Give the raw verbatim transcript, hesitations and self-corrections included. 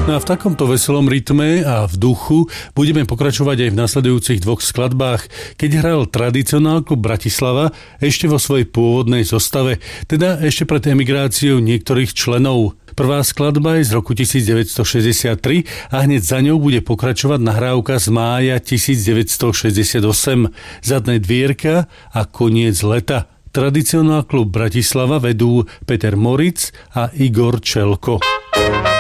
No a v takomto veselom rytme a v duchu budeme pokračovať aj v nasledujúcich dvoch skladbách, keď hral tradicionál klub Bratislava ešte vo svojej pôvodnej zostave, teda ešte pred emigráciou niektorých členov. Prvá skladba je z roku devätnásťstošesťdesiattri a hneď za ňou bude pokračovať nahrávka z mája devätnásťstošesťdesiatosem, Zadné dvierka a Koniec leta. Tradicionál klub Bratislava vedú Peter Moritz a Igor Čelko.